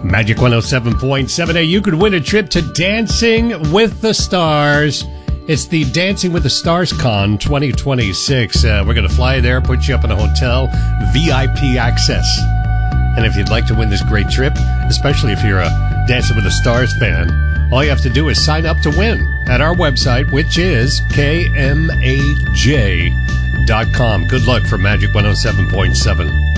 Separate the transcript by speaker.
Speaker 1: Magic 107.7. Hey, you could win a trip to Dancing with the Stars. It's the Dancing with the Stars Con 2026. We're going to fly you there, put you up in a hotel, VIP access. And if you'd like to win this great trip, especially if you're a Dancing with the Stars fan, all you have to do is sign up to win at our website, which is kmaj.com. Good luck from Magic 107.7.